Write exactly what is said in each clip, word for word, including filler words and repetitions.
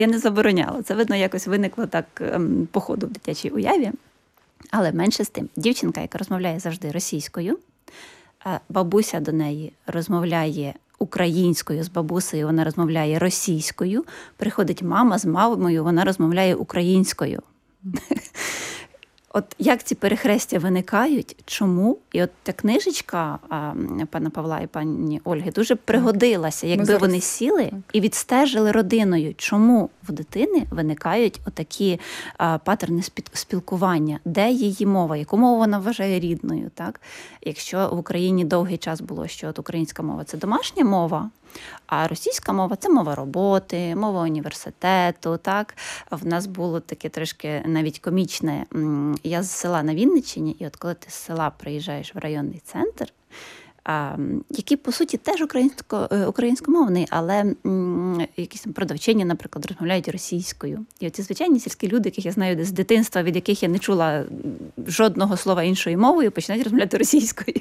Я не забороняла. Це, видно, якось виникло так ем, по ходу в дитячій уяві. Але менше з тим. Дівчинка, яка розмовляє завжди російською, е, бабуся до неї розмовляє українською з бабусею, вона розмовляє російською. Приходить мама з мамою, вона розмовляє українською. От як ці перехрестя виникають, чому? І от та книжечка а, пана Павла і пані Ольги дуже пригодилася, якби зараз... вони сіли так. і відстежили родиною, чому в дитини виникають отакі а, патерни спілкування, де її мова, яку мову вона вважає рідною. Так? Якщо в Україні довгий час було, що от українська мова – це домашня мова, а російська мова – це мова роботи, мова університету. Так? В нас було таке трошки навіть комічне. Я з села на Вінниччині, і от коли ти з села приїжджаєш в районний центр, який, по суті, теж українсько, українськомовний, але якісь продавчині, наприклад, розмовляють російською. І оці звичайні сільські люди, яких я знаю з дитинства, від яких я не чула жодного слова іншою мовою, починають розмовляти російською.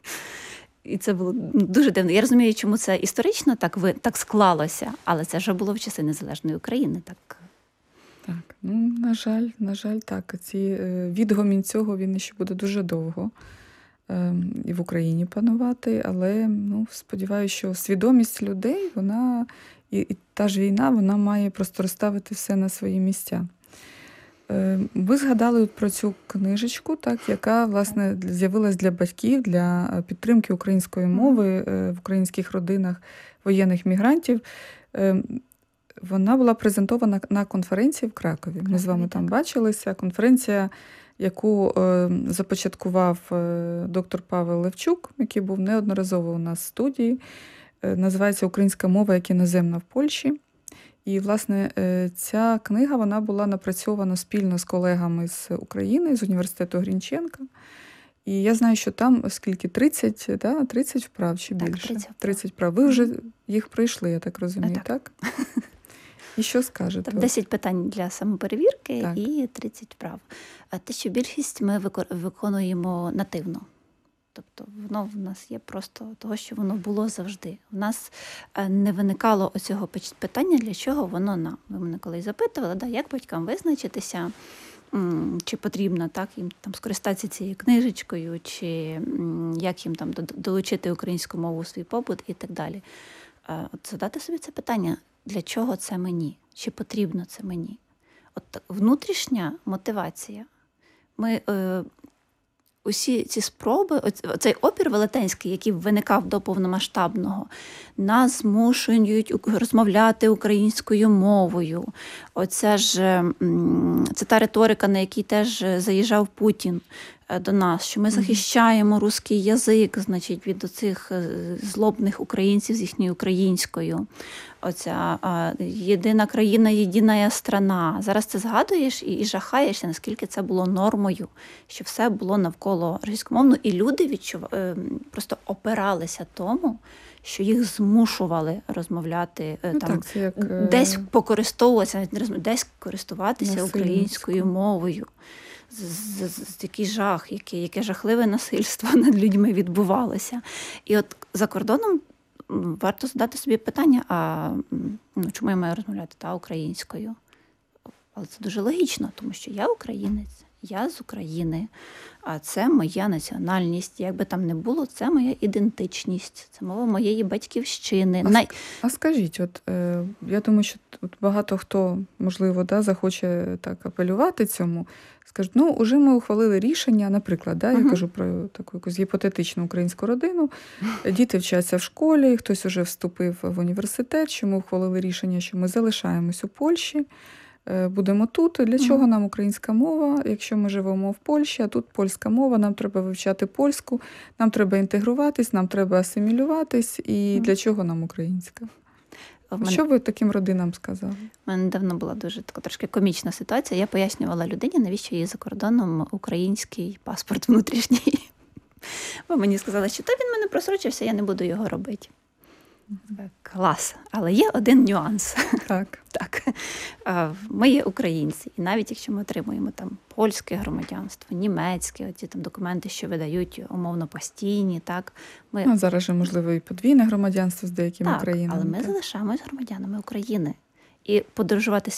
І це було дуже дивно. Я розумію, чому це історично так, ви, так склалося, але це вже було в часи незалежної України. Так, так ну, на жаль, на жаль, так. Ці, відгомін цього, він ще буде дуже довго е, і в Україні панувати, але ну, сподіваюся, що свідомість людей, вона, і, і та ж війна, вона має просто розставити все на свої місця. Ви згадали про цю книжечку, так, яка, власне, з'явилась для батьків, для підтримки української мови в українських родинах воєнних мігрантів. Вона була презентована на конференції в Кракові. Ми з вами там бачилися. Конференція, яку започаткував доктор Павел Левчук, який був неодноразово у нас в студії. Називається «Українська мова як іноземна в Польщі». І, власне, ця книга вона була напрацьована спільно з колегами з України, з університету Грінченка. І я знаю, що там скільки, тридцять, да? тридцять вправ чи так, більше? тридцять. тридцять вправ. Ви вже їх пройшли, я так розумію, так? так? І що скажете? Там десять питань для самоперевірки так. і тридцять вправ. А те, що більшість ми виконуємо нативно. Тобто воно в нас є просто того, що воно було завжди. В нас не виникало оцього питання, для чого воно нам. Ви мене колись запитували, да, як батькам визначитися, чи потрібно так, їм там скористатися цією книжечкою, чи як їм там долучити українську мову у свій побут і так далі. От задати собі це питання, для чого це мені, чи потрібно це мені. От внутрішня мотивація. Ми... Усі ці спроби, цей опір велетенський, який виникав до повномасштабного, нас змушують розмовляти українською мовою. Оця ж, це та риторика, на якій теж заїжджав Путін до нас, що ми захищаємо русський язик, значить, від оцих злобних українців з їхньою українською. Оця а, єдина країна, єдина страна. Зараз це згадуєш і, і жахаєшся, наскільки це було нормою, що все було навколо російськомовно, і люди відчув... просто опиралися тому, що їх змушували розмовляти, ну, там, так, це як... десь покористовуватися, десь користуватися насильницько українською мовою. Такий жах, яке, яке жахливе насильство над людьми відбувалося. І от за кордоном варто задати собі питання, а ну, чому я маю розмовляти та українською? Але це дуже логічно, тому що я українець, я з України, а це моя національність. Як би там не було, це моя ідентичність, це мова моєї батьківщини. А, Най... а скажіть, от е, я думаю, що от багато хто, можливо, да, захоче так апелювати цьому, скажуть, ну, уже ми ухвалили рішення, наприклад, да, uh-huh. я кажу про таку якусь гіпотетичну українську родину, діти вчаться в школі, хтось уже вступив в університет, що ми ухвалили рішення, що ми залишаємось у Польщі, будемо тут. Для чого нам українська мова, якщо ми живемо в Польщі, а тут польська мова, нам треба вивчати польську, нам треба інтегруватись, нам треба асимілюватись, і для чого нам українська? Мене... Що ви таким родинам сказали? У мене давно була дуже така трошки комічна ситуація. Я пояснювала людині, навіщо їй за кордоном український паспорт внутрішній. Бо мені сказали, що та він мене просрочився, я не буду його робити. Клас. Але є один нюанс. Так. Так. Ми є українці. І навіть якщо ми отримуємо там польське громадянство, німецьке, оці там документи, що видають умовно постійні, так. Ми... Ну, зараз же, можливо, і подвійне громадянство з деякими так, країнами. Але ми так. залишаємось громадянами України. І подорожувати